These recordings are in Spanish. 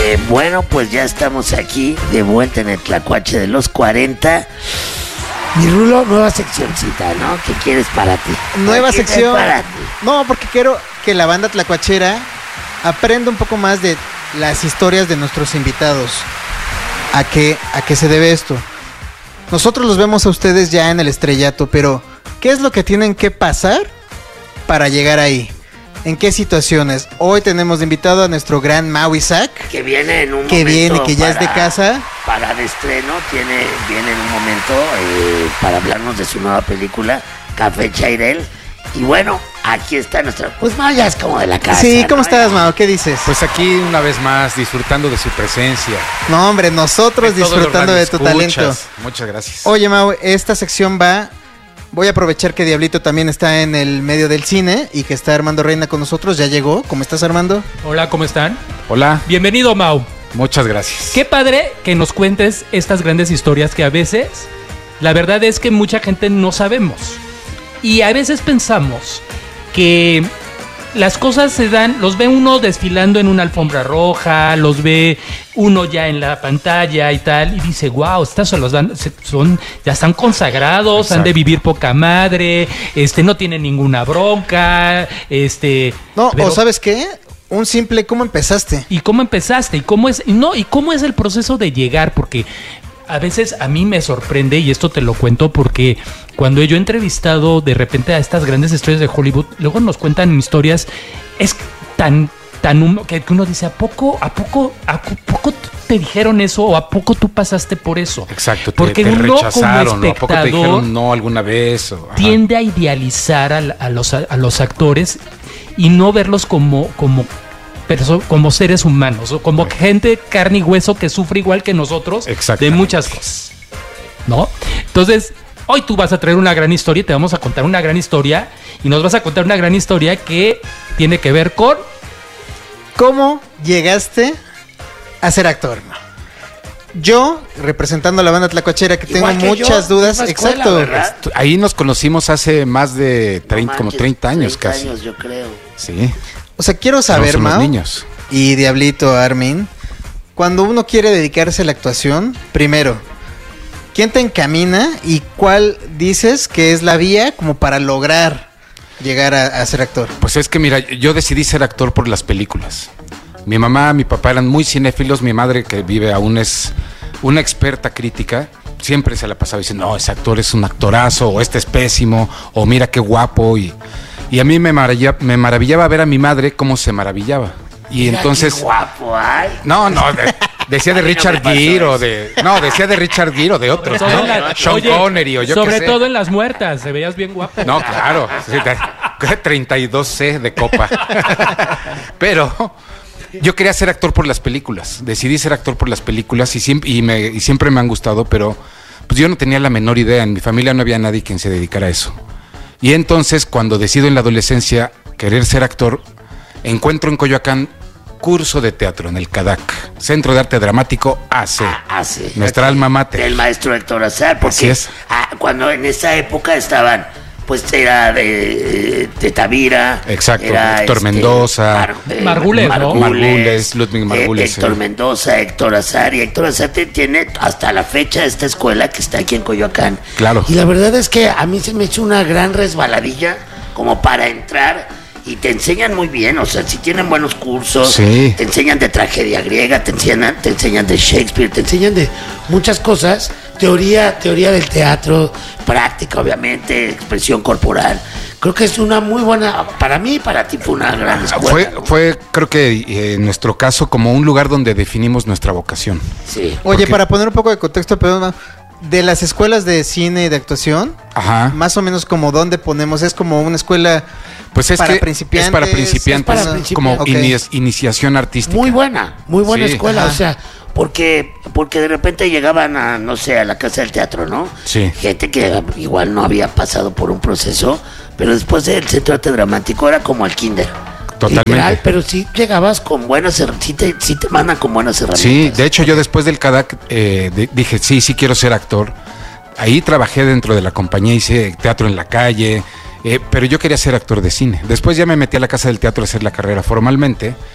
Bueno, pues ya estamos aquí, de vuelta en el Tlacuache de los 40. Mi Rulo, nueva seccioncita, ¿no? ¿Qué quieres para ti? Nueva sección. Para ti? No, porque quiero que la banda tlacuachera aprenda un poco más de las historias de nuestros invitados. ¿A qué se debe esto? Nosotros los vemos a ustedes ya en el estrellato, pero ¿qué es lo que tienen que pasar para llegar ahí? ¿En qué situaciones? Hoy tenemos de invitado a nuestro gran Mau Isaac. Que viene en un momento. Que viene, que ya es de casa. Para el estreno, viene en un momento para hablarnos de su nueva película, Café Chairel. Y bueno, aquí está nuestra... Pues Mau ya es como de la casa. Sí, ¿cómo estás, Mau? Mau? ¿Qué dices? Pues aquí una vez más, disfrutando de su presencia. No, hombre, nosotros disfrutando de tu talento. Muchas gracias. Oye, Mau, esta sección voy a aprovechar que Diablito también está en el medio del cine y que está Armando Reina con nosotros. Ya llegó. ¿Cómo estás, Armando? Hola, ¿cómo están? Hola. Bienvenido, Mau. Muchas gracias. Qué padre que nos cuentes estas grandes historias que a veces, la verdad es que mucha gente no sabemos. Y a veces pensamos que las cosas se dan, los ve uno desfilando en una alfombra roja, los ve uno ya en la pantalla y tal, y dice, wow, estas ya están consagrados, Exacto. Han de vivir poca madre, no tienen ninguna bronca, No, pero, o ¿sabes qué? Un simple, ¿cómo empezaste? ¿Y cómo empezaste? ¿Y cómo es el proceso de llegar? Porque a veces a mí me sorprende, y esto te lo cuento porque cuando yo he entrevistado de repente a estas grandes estrellas de Hollywood, luego nos cuentan historias, es tan que uno dice, ¿a poco te dijeron eso o a poco tú pasaste por eso? Exacto, porque te uno rechazaron, como espectador, ¿a poco te dijeron no alguna vez? Tiende a idealizar a los actores y no verlos como seres humanos, o como gente carne y hueso que sufre igual que nosotros de muchas cosas, ¿no? Entonces, hoy tú vas a traer una gran historia y te vamos a contar una gran historia y nos vas a contar una gran historia que tiene que ver con... ¿Cómo llegaste a ser actor? Yo, representando a la banda tlacuachera, que Igual tengo muchas dudas. Escuela, exacto. ¿verdad? Ahí nos conocimos hace más de 30, como 30 años 30 casi. años, yo creo. Sí. O sea, quiero saber, Mau, niños. Y Diablito, Armin, cuando uno quiere dedicarse a la actuación, primero, ¿quién te encamina y cuál dices que es la vía como para lograr llegar a ser actor? Pues es que mira, yo decidí ser actor por las películas. Mi mamá, mi papá eran muy cinéfilos, mi madre que vive aún es una experta crítica, siempre se la pasaba diciendo, no, ese actor es un actorazo, o este es pésimo, o mira qué guapo, y a mí me maravillaba ver a mi madre cómo se maravillaba. Y Mira, entonces... qué guapo, ay. No, decía de Richard Gere decía de Richard Gere o de otros, ¿no? Sean Connery o yo qué sé. Sobre todo en Las Muertas, se veías bien guapo. No, claro, 32C de copa. Pero yo quería ser actor por las películas. Decidí ser actor por las películas y siempre me han gustado, pero pues yo no tenía la menor idea. En mi familia no había nadie quien se dedicara a eso. Y entonces, cuando decido en la adolescencia querer ser actor, encuentro en Coyoacán curso de teatro en el CADAC, Centro de Arte Dramático AC. Sí. Nuestra alma mater. Del maestro Héctor Azar, porque Así es. Cuando en esa época estaban, pues era de Tavira. Exacto, era Héctor Mendoza. Margules, ¿no? Margules, Ludwig Margules. Héctor Mendoza, Héctor Azar. Y Héctor Azar tiene hasta la fecha esta escuela que está aquí en Coyoacán. Claro. Y la verdad es que a mí se me echó una gran resbaladilla como para entrar. Y te enseñan muy bien, o sea, si tienen buenos cursos, sí. Te enseñan de tragedia griega, te enseñan de Shakespeare, te enseñan de muchas cosas, teoría del teatro, práctica obviamente, expresión corporal. Creo que es una muy buena, para mí y para ti fue una gran escuela. Fue creo que en nuestro caso como un lugar donde definimos nuestra vocación. Sí. Oye, para poner un poco de contexto, perdón, de las escuelas de cine y de actuación, Ajá. Más o menos como dónde ponemos, es como una escuela... Pues es para que principiantes, es para principiantes, como okay. Iniciación artística. Muy buena sí. Escuela, Ajá. O sea, porque de repente llegaban a, no sé, a la Casa del Teatro, ¿no? Sí. Gente que igual no había pasado por un proceso, pero después del Centro de Arte Dramático era como el kinder. Totalmente. Literal, pero sí llegabas con buenas herramientas, sí te mandan con buenas herramientas. Sí, de hecho yo después del CADAC dije, sí quiero ser actor. Ahí trabajé dentro de la compañía, hice teatro en la calle, pero yo quería ser actor de cine. Después ya me metí a la Casa del Teatro a hacer la carrera formalmente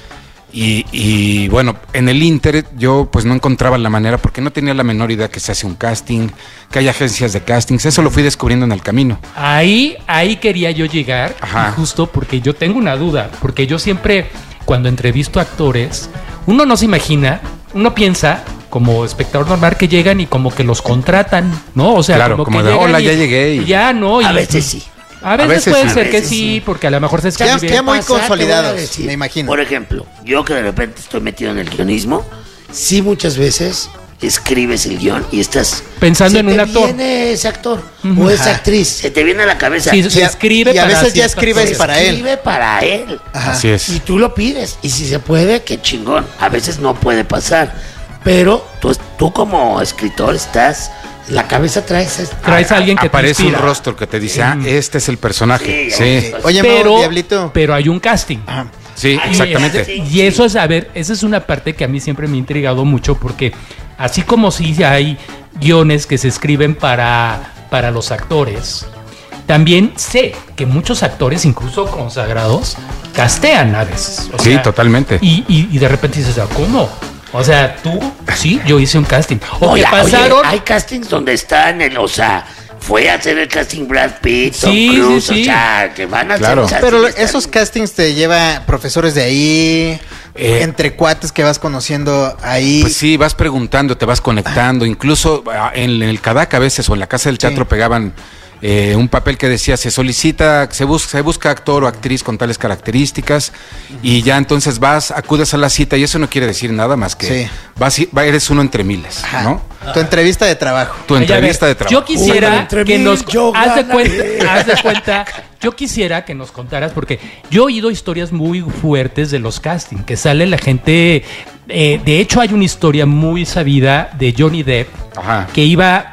Y bueno, en el Inter yo pues no encontraba la manera porque no tenía la menor idea que se hace un casting, que hay agencias de castings, eso lo fui descubriendo en el camino. Ahí quería yo llegar, Ajá. justo porque yo tengo una duda, porque yo siempre, cuando entrevisto actores, uno no se imagina, uno piensa como espectador normal que llegan y como que los contratan, ¿no? O sea, Claro, como que de, llegan hola, y ya llegué y- ya no. A y- veces sí. A veces veces puede sí. ser A que veces sí, sí. porque a lo mejor se escribe bien. Ya muy Pasa, te voy a consolidados, decir. me imagino. Por ejemplo, yo que de repente estoy metido en el guionismo, sí muchas veces escribes el guión y estás Pensando se en te un actor. viene ese actor Ujú. o esa Ajá. actriz, se te viene a la cabeza. Sí, se escribe y a para veces ya ciertas escribes cosas. para él. Escribe para él. Ajá. Así es. Y tú lo pides. Y si se puede, qué chingón. A veces no puede pasar. Pero tú como escritor estás... La cabeza traes... Traes a alguien que te Aparece un inspira. rostro que te dice, este es el personaje. Sí, Sí, Oye, Mau, Diablito. pero hay un casting. sí, Ahí exactamente. Y eso es, a ver, esa es una parte que a mí siempre me ha intrigado mucho porque así como sí hay guiones que se escriben para los actores, también sé que muchos actores, incluso consagrados, castean a veces. O Sí, sea, totalmente. Y de repente dices, ¿cómo? O sea, sí, yo hice un casting. O Oye, que pasaron... hay castings donde están o sea, fue a hacer el casting Brad Pitt, Tom Sí, Cruise, sí, sí. o sea, que van a Claro. hacer Pero castings, esos castings te lleva profesores de ahí, entre cuates que vas conociendo ahí. Pues sí, vas preguntando, te vas conectando, incluso en el Cadac a veces o en la Casa del Teatro pegaban un papel que decía se solicita, se busca actor o actriz con tales características y ya entonces acudes a la cita y eso no quiere decir nada más que eres uno entre miles, Ajá. ¿no? Tu entrevista de trabajo. Tu Oye, a ver, entrevista de trabajo. Yo quisiera Uno entre que mil, nos yo haz de ganaré. cuenta, yo quisiera que nos contaras porque yo he oído historias muy fuertes de los castings, que sale la gente, de hecho hay una historia muy sabida de Johnny Depp Ajá. que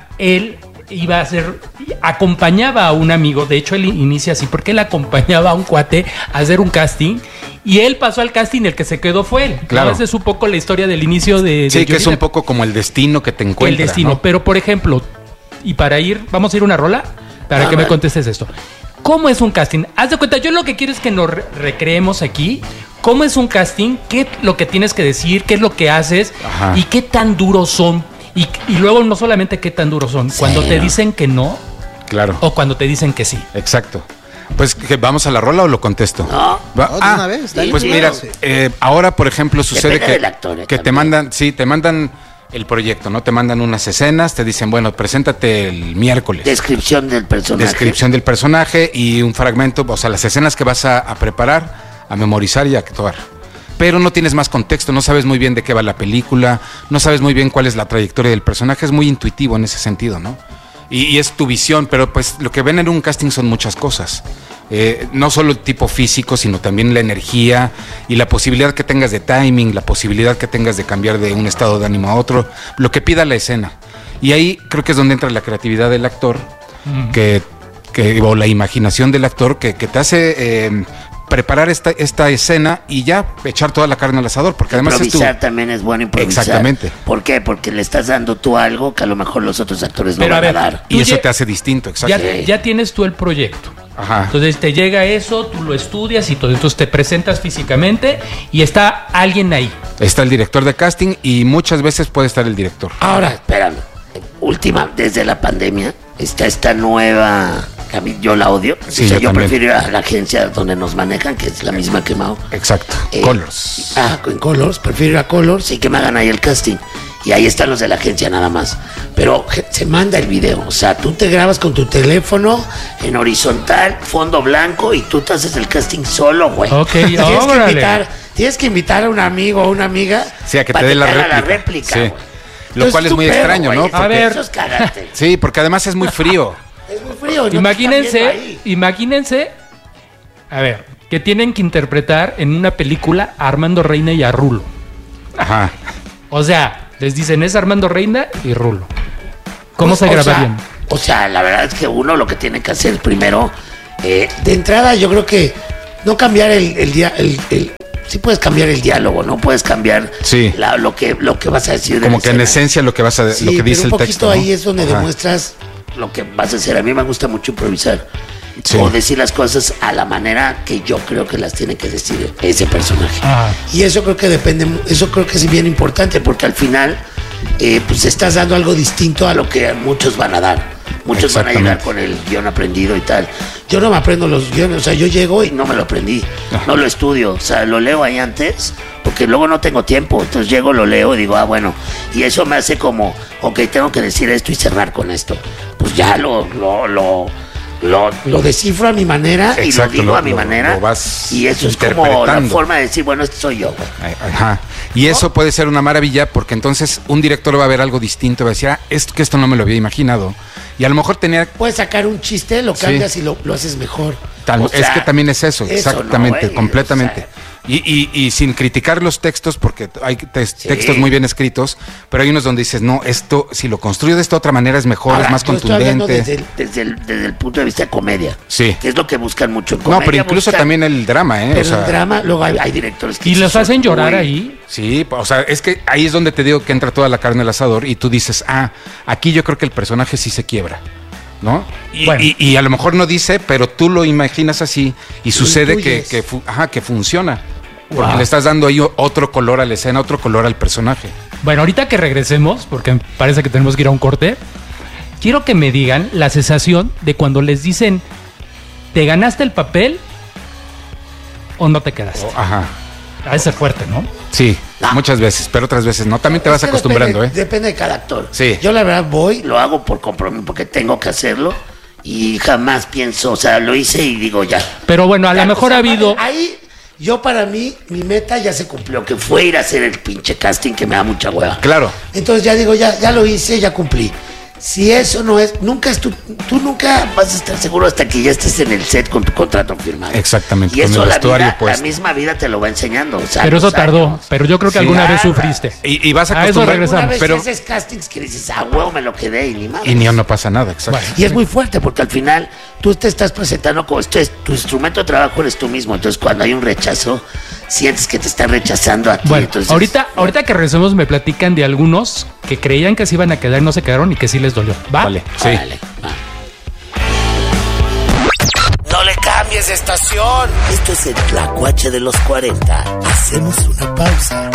él iba a hacer, acompañaba a un amigo, de hecho él inicia así, porque él acompañaba a un cuate a hacer un casting y él pasó al casting, el que se quedó fue él. Claro. ¿No? Esa es un poco la historia del inicio de Sí, que Johnny es un Depp. poco como el destino que te encuentra. El destino. ¿no? Pero, por ejemplo, y para ir, vamos a ir a una rola para que me vale. contestes esto. ¿Cómo es un casting? Haz de cuenta, yo lo que quiero es que nos recreemos aquí. ¿Cómo es un casting? ¿Qué es lo que tienes que decir? ¿Qué es lo que haces? Ajá. ¿Y qué tan duros son? Y luego no solamente qué tan duros son, cuando te dicen que no Claro. o cuando te dicen que sí. Exacto. Pues, ¿vamos a la rola o lo contesto? No. Va- No, de una vez, dale. Pues Sí, mira, sí. ahora, por ejemplo, sucede Depende que, del actor, que te también. mandan, te mandan el proyecto, ¿no? Te mandan unas escenas, te dicen, bueno, preséntate el miércoles. Descripción del personaje. Descripción del personaje y un fragmento, o sea, las escenas que vas a preparar, a memorizar y a actuar. Pero no tienes más contexto, no sabes muy bien de qué va la película, no sabes muy bien cuál es la trayectoria del personaje, es muy intuitivo en ese sentido, ¿no? Y es tu visión, pero pues lo que ven en un casting son muchas cosas. No solo el tipo físico, sino también la energía y la posibilidad que tengas de timing, la posibilidad que tengas de cambiar de un estado de ánimo a otro, lo que pida la escena. Y ahí creo que es donde entra la creatividad del actor, o la imaginación del actor que te hace preparar esta escena y ya echar toda la carne al asador, porque además es tu... Improvisar también es bueno improvisar. Exactamente. ¿Por qué? Porque le estás dando tú algo que a lo mejor los otros actores no Pero a van a ver, dar. Y Tú eso lle- te hace distinto, exacto. Ya tienes tú el proyecto. Ajá. Entonces te llega eso, tú lo estudias y todo. Entonces te presentas físicamente y está alguien ahí. Está el director de casting y muchas veces puede estar el director. Ahora, espérame. Desde la pandemia, está esta nueva... que a mí yo la odio. Sí, O sea, yo yo también. prefiero ir a la agencia donde nos manejan, que es la misma que Mao. Exacto. Colors. En Colors, prefiero ir a Colors y que me hagan ahí el casting. Y ahí están los de la agencia nada más. Pero se manda el video. O sea, tú te grabas con tu teléfono en horizontal, fondo blanco, y tú te haces el casting solo, güey. Ok, órale. Tienes que invitar a un amigo o una amiga Sí, a que te para dé la haga réplica. Sí. güey. Lo Entonces, cual es tú muy pedo, extraño, güey. ¿no? A ver. Eso es cagarte. Sí, porque además es muy frío. Es muy frío. no te están viendo ahí. Imagínense, a ver, que tienen que interpretar en una película a Armando Reina y a Rulo. Ajá. O sea, les dicen es Armando Reina y Rulo. ¿Cómo Pues, se o grabarían? sea, o sea, la verdad es que uno lo que tiene que hacer primero, de entrada, yo creo que no cambiar sí puedes cambiar el diálogo, no puedes cambiar Sí. lo que vas a decir. de Como la que en escena. esencia lo que Sí, lo que dice pero un el poquito texto. ¿no? ahí es donde Ajá. demuestras lo que vas a hacer. A mí me gusta mucho improvisar. Sí. o decir las cosas a la manera que yo creo que las tiene que decir ese personaje. Ah. Y eso creo que eso creo que es bien importante, porque al final pues estás dando algo distinto a lo que muchos van a dar. Muchos van a llegar con el guión aprendido y tal. Yo no me aprendo los guiones, o sea, yo llego y no me lo aprendí, no lo estudio, o sea, lo leo ahí antes, porque luego no tengo tiempo, entonces llego, lo leo y digo, bueno, y eso me hace como, ok, tengo que decir esto y cerrar con esto. Pues ya lo descifro a mi manera. Exacto, y lo digo a mi manera, lo vas y eso es como la interpretando. forma de decir, bueno, este soy yo, güey. Ajá. Y eso puede ser una maravilla porque entonces un director va a ver algo distinto, va a decir, esto no me lo había imaginado. Y a lo mejor Puedes sacar un chiste, lo cambias y lo haces mejor. O sea, es que también es eso, exactamente, ¿no, completamente. O sea, Y sin criticar los textos, porque hay textos muy bien escritos, pero hay unos donde dices, no, esto, si lo construyo de esta otra manera es mejor, ahora, es más yo estoy hablando contundente. desde el punto de vista de comedia. Sí. Que es lo que buscan mucho en comedia. No, pero incluso también el drama, ¿eh? Pero O sea, el drama, luego hay directores que... ¿Y los son hacen llorar muy- ahí? sí, o sea, es que ahí es donde te digo que entra toda la carne al asador y tú dices, aquí yo creo que el personaje sí se quiebra, ¿no? Bueno. Y a lo mejor no dice, pero tú lo imaginas así y sucede que intuyes. que funciona. Porque Wow. le estás dando ahí otro color a la escena, otro color al personaje. Bueno, ahorita que regresemos, porque parece que tenemos que ir a un corte, quiero que me digan la sensación de cuando les dicen, ¿te ganaste el papel o no te quedaste? Ajá. Ha de ser fuerte, ¿no? Sí, No. muchas veces, pero otras veces no. También te vas Es que acostumbrando, depende de cada actor. Sí. Yo la verdad voy, lo hago por compromiso, porque tengo que hacerlo y jamás pienso, o sea, lo hice y digo ya. Pero bueno, a lo Ya, mejor o sea, ha habido... Ahí, yo para mí, mi meta ya se cumplió, que fue ir a hacer el pinche casting que me da mucha hueva. Claro. Entonces ya digo, ya lo hice, ya cumplí. Si eso no es, tú nunca vas a estar seguro hasta que ya estés en el set con tu contrato firmado. Exactamente, Y con eso el la vestuario vida, la puesto. misma vida te lo va enseñando. O sea, Pero eso los tardó, años. pero yo creo que Sí. alguna vez Claro. sufriste. Y vas A eso acostumbrando. regresamos. Una vez Pero, que haces castings que dices, huevo, me lo quedé y ni más. y ni no pasa nada, exacto. Bueno. Y es muy fuerte porque al final tú te estás presentando como esto es tu instrumento de trabajo, eres tú mismo. Entonces cuando hay un rechazo, sientes que te están rechazando a ti. Bueno, Entonces, ahorita que regresemos me platican de algunos que creían que se iban a quedar y no se quedaron y que sí les dolió. ¿Va? Vale, sí. órale, va. No le cambies de estación. Esto es el Tlacuache de los 40. Hacemos una pausa.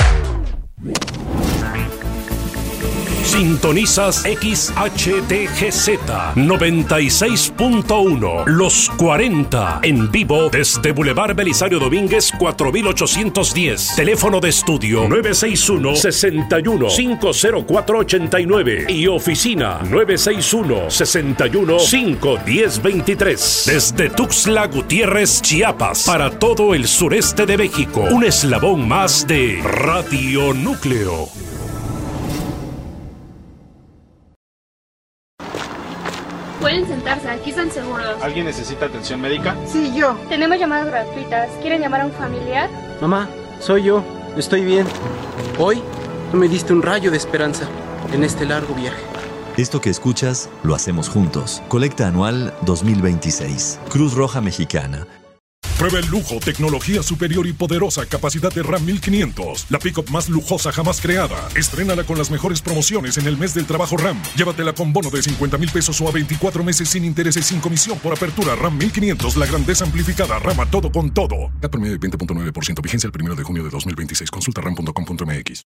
Sintonizas XHTGZ 96.1 Los 40 en vivo desde Boulevard Belisario Domínguez 4810. Teléfono de estudio 961-61-50489 y oficina 961-61-51023. Desde Tuxtla Gutiérrez, Chiapas, para todo el sureste de México. Un eslabón más de Radio Núcleo. Pueden sentarse, aquí están seguros. ¿Alguien necesita atención médica? Sí, yo. Tenemos llamadas gratuitas. ¿Quieren llamar a un familiar? Mamá, soy yo. Estoy bien. Hoy tú me diste un rayo de esperanza en este largo viaje. Esto que escuchas, lo hacemos juntos. Colecta anual 2026. Cruz Roja Mexicana. Prueba el lujo, tecnología superior y poderosa capacidad de RAM 1500. La pickup más lujosa jamás creada. Estrénala con las mejores promociones en el mes del trabajo RAM. Llévatela con bono de 50,000 pesos o a 24 meses sin intereses sin comisión por apertura. RAM 1500, la grandeza amplificada. RAM a todo con todo. CAT promedio de 20.9%. Vigencia el 1 de junio de 2026. Consulta ram.com.mx.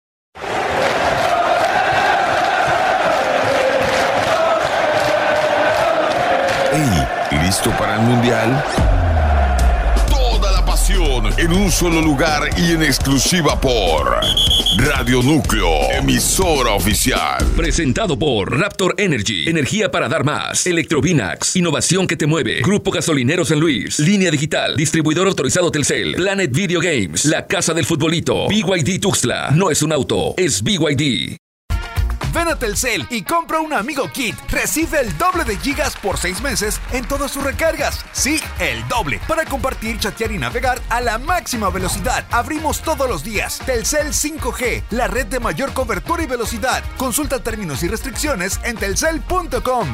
Hey, ¿listo para el mundial? Toda la pasión en un solo lugar y en exclusiva por Radio Núcleo, emisora oficial. Presentado por Raptor Energy, energía para dar más. Electrovinax, innovación que te mueve. Grupo Gasolinero San Luis, Línea Digital, distribuidor autorizado Telcel. Planet Video Games, la casa del futbolito. BYD Tuxtla, no es un auto, es BYD. Ven a Telcel y compra un Amigo Kit. Recibe el doble de gigas por 6 meses en todas sus recargas. Sí, el doble. Para compartir, chatear y navegar a la máxima velocidad. Abrimos todos los días. Telcel 5G, la red de mayor cobertura y velocidad. Consulta términos y restricciones en telcel.com.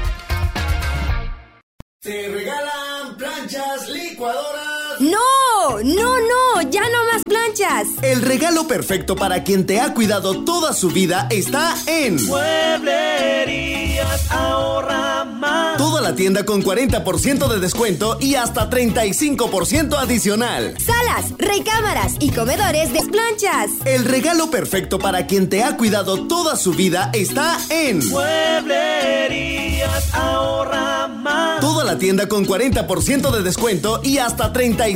Te regalan planchas, licuadoras. ¡No! ¡No, no! ¡Ya no más planchas! Planchas. El regalo perfecto para quien te ha cuidado toda su vida está en Mueblerías Ahorra Más. Toda la tienda con 40% de descuento y hasta 35% adicional. Salas, recámaras y comedores de Planchas. El regalo perfecto para quien te ha cuidado toda su vida está en Mueblerías Ahorra Más. Toda la tienda con 40% de descuento y hasta 35%